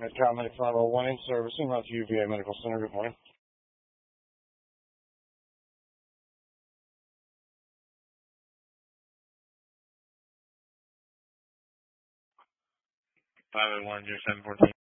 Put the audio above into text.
At Comedy 501 in servicing, brought to you via Medical Center. Good morning. 501 0714.